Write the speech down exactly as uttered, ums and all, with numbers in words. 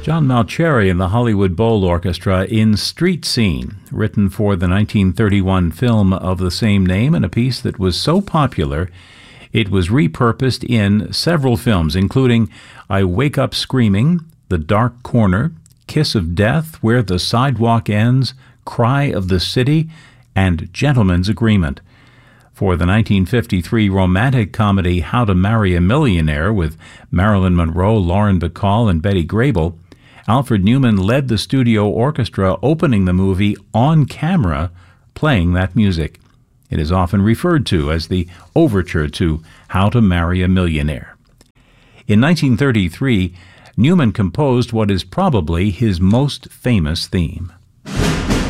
John Mauceri and the Hollywood Bowl Orchestra in Street Scene, written for the nineteen thirty-one film of the same name, and a piece that was so popular it was repurposed in several films, including I Wake Up Screaming, The Dark Corner, Kiss of Death, Where the Sidewalk Ends, Cry of the City, and Gentleman's Agreement. For the nineteen fifty-three romantic comedy How to Marry a Millionaire with Marilyn Monroe, Lauren Bacall, and Betty Grable, Alfred Newman led the studio orchestra opening the movie on camera, playing that music. It is often referred to as the overture to How to Marry a Millionaire. In nineteen thirty-three, Newman composed what is probably his most famous theme.